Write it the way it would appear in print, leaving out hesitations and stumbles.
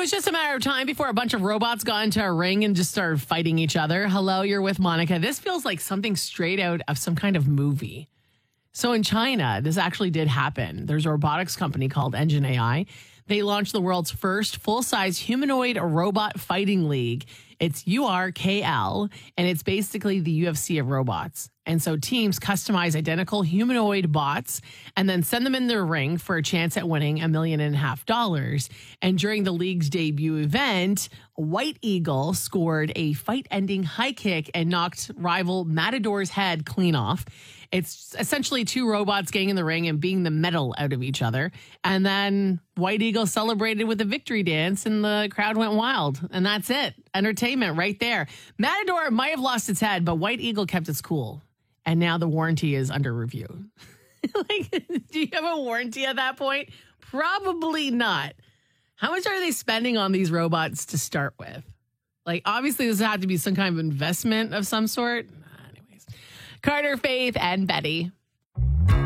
was just a matter of time before a bunch of robots got into a ring and just started fighting each other. Hello, you're with Monica. This feels like something straight out of some kind of movie. So in China, this actually did happen. There's a robotics company called Engine AI. They launched the world's first full-size humanoid robot fighting league. It's URKL, and it's basically the UFC of robots. And so teams customize identical humanoid bots and then send them in the ring for a chance at winning $1.5 million. And during the league's debut event, White Eagle scored a fight-ending high kick and knocked rival Matador's head clean off. It's essentially two robots getting in the ring and beating the metal out of each other. And then White Eagle celebrated with a victory dance and the crowd went wild. And that's it. Entertainment right there. Matador might have lost its head, but White Eagle kept its cool. And now the warranty is under review. Do you have a warranty at that point? Probably not. How much are they spending on these robots to start with? Obviously, this has to be some kind of investment of some sort. Anyways, Carter, Faith, and Betty.